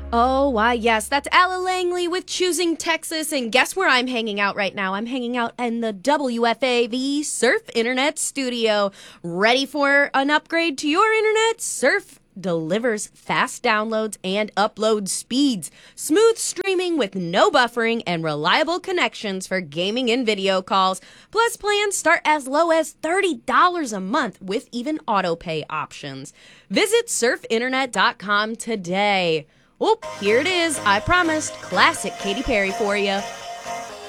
Oh, why, yes, that's Alla Langley with Choosing Texas. And guess where I'm hanging out right now? I'm hanging out in the WFAV Surf Internet Studio. Ready for an upgrade to your internet? Surf delivers fast downloads and upload speeds, smooth streaming with no buffering, and reliable connections for gaming and video calls. Plus, plans start as low as $30 a month with even auto-pay options. Visit surfinternet.com today. Oh, here it is. I promised. Classic Katy Perry for you.